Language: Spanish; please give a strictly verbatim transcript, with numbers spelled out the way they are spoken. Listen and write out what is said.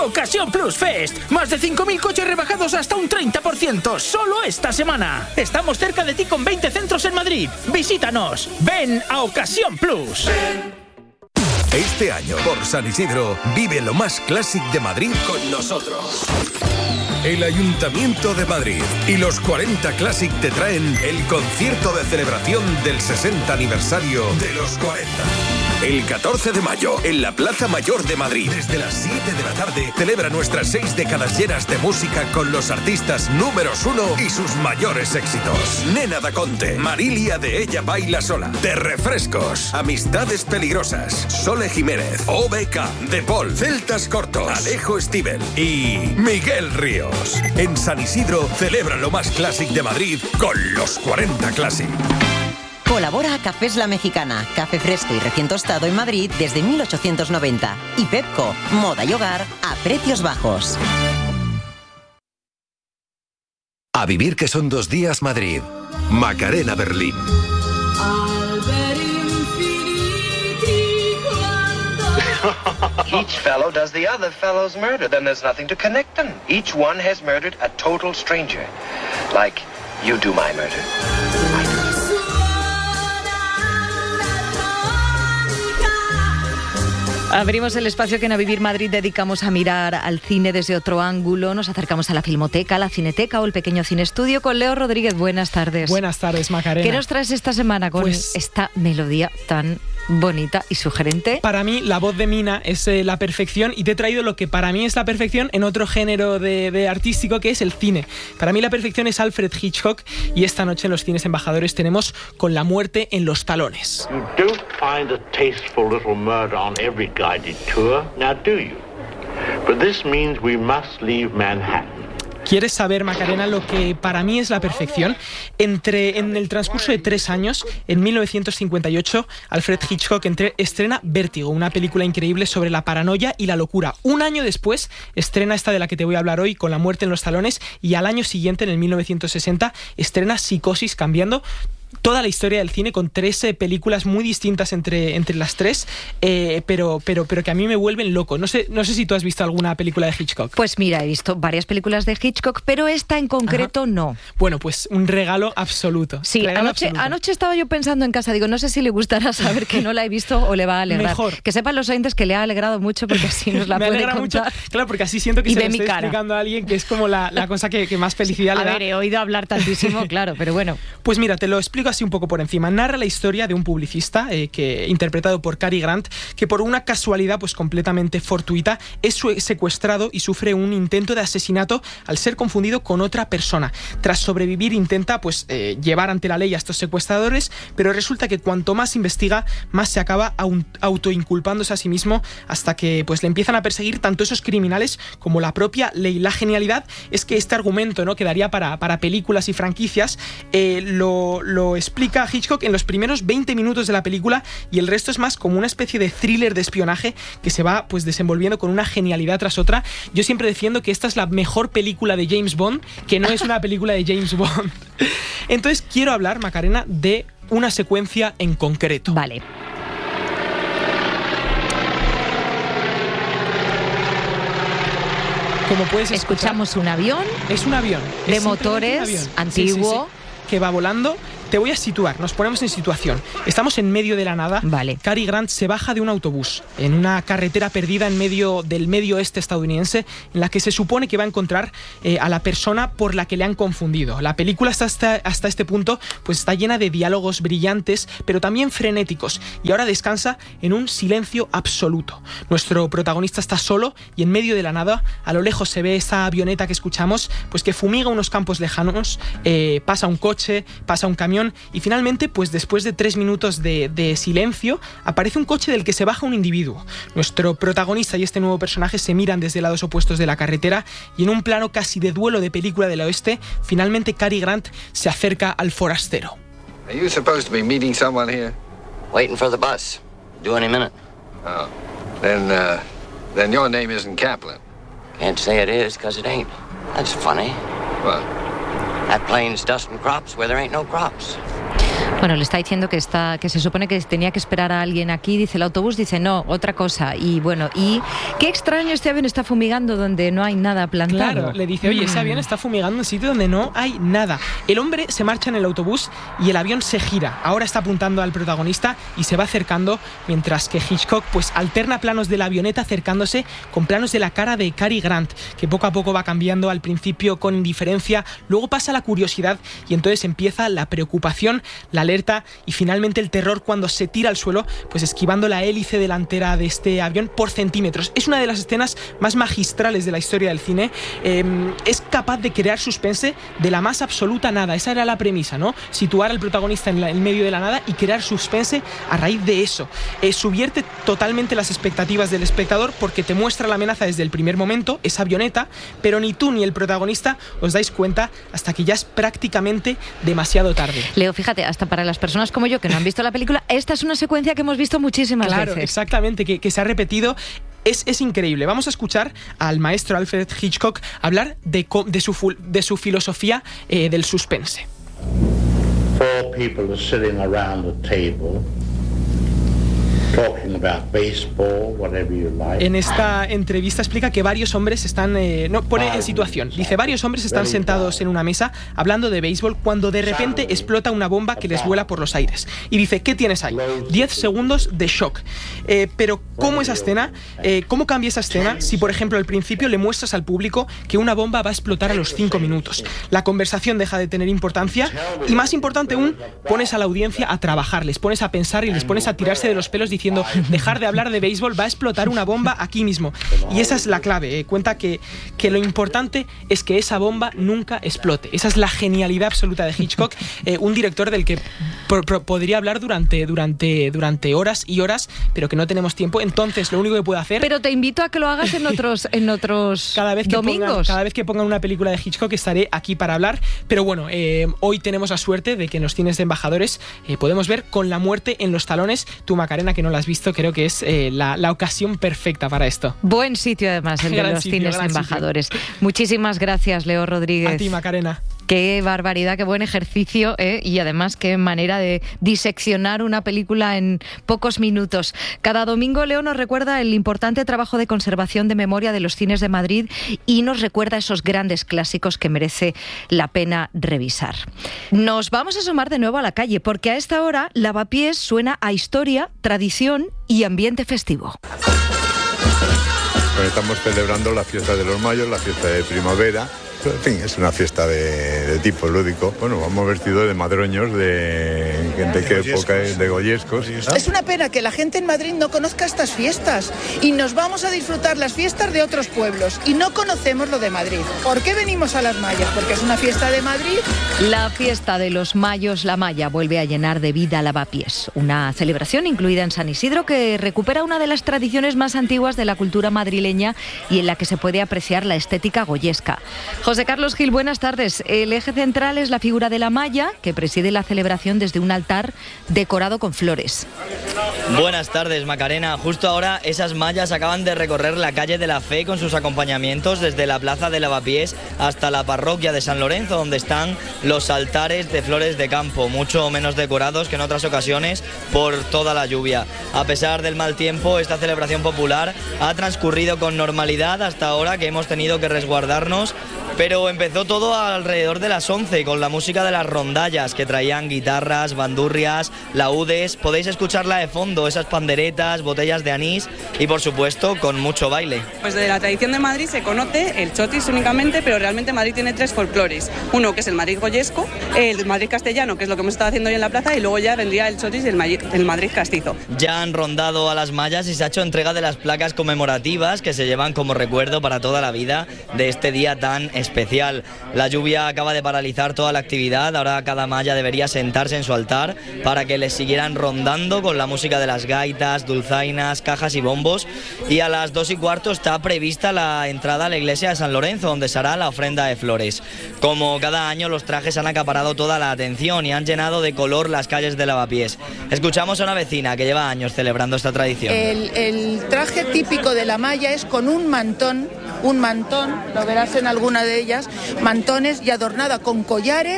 Ocasión Plus Fest. Más de cinco mil coches rebajados hasta un treinta por ciento. Solo esta semana. Estamos cerca de ti con veinte centros en Madrid. Visítanos. Ven a Ocasión Plus. Este año, por San Isidro, vive lo más clásico de Madrid con nosotros. El Ayuntamiento de Madrid y los cuarenta Classic te traen el concierto de celebración del sesenta aniversario de los cuarenta. El catorce de mayo, en la Plaza Mayor de Madrid, desde las siete de la tarde, celebra nuestras seis décadas llenas de música con los artistas números uno y sus mayores éxitos. Nena da Conte, Marilia de Ella Baila Sola, De Refrescos, Amistades Peligrosas, Sole Jiménez, O B K, De Paul, Celtas Cortos, Alejo Stivel y Miguel Ríos. En San Isidro, celebra lo más clásico de Madrid con los cuarenta Classic. Colabora a Cafés La Mexicana, café fresco y recién tostado en Madrid desde mil ochocientos noventa. Y Pepco, moda y hogar a precios bajos. A vivir que son dos días Madrid. Macarena Berlín. Each fellow does the other fellow's murder, then there's nothing to connect them. Each one has murdered a total stranger. Like, you do my murder. I do. Abrimos el espacio que en A Vivir Madrid dedicamos a mirar al cine desde otro ángulo. Nos acercamos a la Filmoteca, la Cineteca o el pequeño cine estudio con Leo Rodríguez. Buenas tardes. Buenas tardes, Macarena. ¿Qué nos traes esta semana con pues, esta melodía tan bonita y sugerente? Para mí, la voz de Mina es eh, la perfección, y te he traído lo que para mí es la perfección en otro género de, de artístico, que es el cine. Para mí la perfección es Alfred Hitchcock, y esta noche en los Cines Embajadores tenemos Con la muerte en los talones. You don't find a tasteful little murder on every guided tour, now do you? But this means we must leave Manhattan. ¿Quieres saber, Macarena, lo que para mí es la perfección? Entre, en el transcurso de tres años, en mil novecientos cincuenta y ocho, Alfred Hitchcock entre, estrena Vértigo, una película increíble sobre la paranoia y la locura. Un año después, estrena esta de la que te voy a hablar hoy, Con la muerte en los talones, y al año siguiente, en el mil novecientos sesenta, estrena Psicosis, cambiando toda la historia del cine con tres eh, películas muy distintas entre, entre las tres, eh, pero, pero, pero que a mí me vuelven loco. No sé, no sé si tú has visto alguna película de Hitchcock. Pues mira, he visto varias películas de Hitchcock, pero esta en concreto Ajá. no. Bueno, pues un regalo absoluto. Sí, regalo anoche, absoluto. anoche estaba yo pensando en casa, digo, no sé si le gustará saber que no la he visto o le va a alegrar. Mejor. Que sepan los oyentes que le ha alegrado mucho, porque así nos la me puede alegra contar. Mucho. Claro, porque así siento que y se ve lo mi estoy cara. explicando a alguien, que es como la, la cosa que, que más felicidad a le da. A ver, he oído hablar tantísimo, claro, pero bueno. Pues mira, te lo explico así un poco por encima. Narra la historia de un publicista eh, que, interpretado por Cary Grant, que por una casualidad pues completamente fortuita es secuestrado y sufre un intento de asesinato al ser confundido con otra persona. Tras sobrevivir intenta pues eh, llevar ante la ley a estos secuestradores, pero resulta que cuanto más investiga, más se acaba autoinculpándose a sí mismo, hasta que pues le empiezan a perseguir tanto esos criminales como la propia ley. La genialidad es que este argumento, ¿no?, quedaría para, para películas y franquicias, eh, lo, lo explica Hitchcock en los primeros veinte minutos de la película, y el resto es más como una especie de thriller de espionaje que se va pues desenvolviendo con una genialidad tras otra. Yo siempre defiendo que esta es la mejor película de James Bond, que no es una película de James Bond. Entonces quiero hablar, Macarena, de una secuencia en concreto. Vale. Como puedes escuchar, escuchamos un avión. Es un avión. De es motores, un avión. antiguo. Sí, sí, sí, que va volando. Te voy a situar, nos ponemos en situación. Estamos en medio de la nada. Vale. Cary Grant se baja de un autobús en una carretera perdida en medio del medio oeste estadounidense, en la que se supone que va a encontrar eh, a la persona por la que le han confundido. La película hasta, hasta, hasta este punto pues está llena de diálogos brillantes, pero también frenéticos, y ahora descansa en un silencio absoluto. Nuestro protagonista está solo y en medio de la nada. A lo lejos se ve esa avioneta que escuchamos, pues que fumiga unos campos lejanos, eh, pasa un coche, pasa un camión, y finalmente, pues después de tres minutos de, de silencio, aparece un coche del que se baja un individuo. Nuestro protagonista y este nuevo personaje se miran desde lados opuestos de la carretera, y en un plano casi de duelo de película del oeste, finalmente Cary Grant se acerca al forastero. Are you supposed to be meeting someone here? Waiting for the bus. Due any minute. Oh. Then, uh, then your name isn't Kaplan. Can't say it is, because it ain't. That's funny. What? That plane's dusting crops where there ain't no crops. Bueno, le está diciendo que está, que se supone que tenía que esperar a alguien aquí, dice el autobús, dice no, otra cosa. Y bueno, y qué extraño, este avión está fumigando donde no hay nada plantado. Claro, le dice, oye, ese avión está fumigando en un sitio donde no hay nada. El hombre se marcha en el autobús y el avión se gira. Ahora está apuntando al protagonista y se va acercando, mientras que Hitchcock pues alterna planos de la avioneta acercándose con planos de la cara de Cary Grant, que poco a poco va cambiando, al principio con indiferencia, luego pasa la curiosidad y entonces empieza la preocupación, la alerta y finalmente el terror cuando se tira al suelo, pues esquivando la hélice delantera de este avión por centímetros. Es una de las escenas más magistrales de la historia del cine. Eh, es capaz de crear suspense de la más absoluta nada. Esa era la premisa, ¿no? Situar al protagonista en, la, en medio de la nada y crear suspense a raíz de eso. Eh, subvierte totalmente las expectativas del espectador porque te muestra la amenaza desde el primer momento, esa avioneta, pero ni tú ni el protagonista os dais cuenta hasta que ya es prácticamente demasiado tarde. Leo, fíjate, hasta para las personas como yo que no han visto la película, esta es una secuencia que hemos visto muchísimas claro, veces. Exactamente, que, que se ha repetido. Es, es increíble. Vamos a escuchar al maestro Alfred Hitchcock hablar de, de, su, de su filosofía eh, del suspense. Four people are sitting around a table. Talking about baseball, whatever you like. En esta entrevista explica que varios hombres están, eh, no pone en situación, dice varios hombres están sentados en una mesa hablando de béisbol cuando de repente explota una bomba que les vuela por los aires y dice, ¿qué tienes ahí? diez segundos de shock. Eh, pero ¿cómo esa escena, eh, cómo cambia esa escena si por ejemplo al principio le muestras al público que una bomba va a explotar a los cinco minutos? La conversación deja de tener importancia y más importante aún, pones a la audiencia a trabajar, les pones a pensar y les pones a tirarse de los pelos diciendo, dejar de hablar de béisbol, va a explotar una bomba aquí mismo. Y esa es la clave, eh. cuenta que, que lo importante es que esa bomba nunca explote. Esa es la genialidad absoluta de Hitchcock, eh, un director del que por, por, podría hablar durante, durante, durante horas y horas, pero que no tenemos tiempo, entonces lo único que puedo hacer... Pero te invito a que lo hagas en otros, en otros cada vez que domingos. Pongan, cada vez que pongan una película de Hitchcock estaré aquí para hablar, pero bueno, eh, hoy tenemos la suerte de que en los cines de Embajadores eh, podemos ver Con la muerte en los talones. Tú, Macarena, que no la has visto, creo que es eh, la, la ocasión perfecta para esto. Buen sitio además el de los sitio, cines Embajadores. Sitio. Muchísimas gracias, Leo Rodríguez. A ti, Macarena. Qué barbaridad, qué buen ejercicio, ¿eh? Y además qué manera de diseccionar una película en pocos minutos. Cada domingo Leo nos recuerda el importante trabajo de conservación de memoria de los cines de Madrid y nos recuerda esos grandes clásicos que merece la pena revisar. Nos vamos a asomar de nuevo a la calle porque a esta hora Lavapiés suena a historia, tradición y ambiente festivo. Pues estamos celebrando la fiesta de los mayos, la fiesta de primavera. En fin, es una fiesta de, de tipo lúdico. Bueno, vamos vestidos de madroños, de, de qué época es, de goyescos. Es una pena que la gente en Madrid no conozca estas fiestas y nos vamos a disfrutar las fiestas de otros pueblos y no conocemos lo de Madrid. ¿Por qué venimos a las Mayas? Porque es una fiesta de Madrid. La fiesta de los Mayos, la Maya, vuelve a llenar de vida Lavapiés, una celebración incluida en San Isidro que recupera una de las tradiciones más antiguas de la cultura madrileña y en la que se puede apreciar la estética goyesca. José Carlos Gil, buenas tardes. El eje central es la figura de la Maya, que preside la celebración desde un altar decorado con flores. Buenas tardes, Macarena. Justo ahora esas Mayas acaban de recorrer la calle de la Fe con sus acompañamientos desde la plaza de Lavapiés hasta la parroquia de San Lorenzo, donde están los altares de flores de campo, mucho menos decorados que en otras ocasiones por toda la lluvia. A pesar del mal tiempo, esta celebración popular ha transcurrido con normalidad hasta ahora, que hemos tenido que resguardarnos. Pero empezó todo alrededor de las once con la música de las rondallas que traían guitarras, bandurrias, laúdes. Podéis escucharla de fondo, esas panderetas, botellas de anís y por supuesto con mucho baile. Pues de la tradición de Madrid se conoce el chotis únicamente, pero realmente Madrid tiene tres folclores. Uno que es el Madrid goyesco, el Madrid castellano, que es lo que hemos estado haciendo hoy en la plaza, y luego ya vendría el chotis y el, el Madrid castizo. Ya han rondado a las Mayas y se ha hecho entrega de las placas conmemorativas que se llevan como recuerdo para toda la vida de este día tan especial. especial. La lluvia acaba de paralizar toda la actividad, ahora cada maya debería sentarse en su altar para que les siguieran rondando con la música de las gaitas, dulzainas, cajas y bombos, y a las dos y cuarto está prevista la entrada a la iglesia de San Lorenzo, donde se hará la ofrenda de flores. Como cada año, los trajes han acaparado toda la atención y han llenado de color las calles de Lavapiés. Escuchamos a una vecina que lleva años celebrando esta tradición. El, el traje típico de la maya es con un mantón, un mantón, lo verás en alguna de ellas, mantones y adornada con collares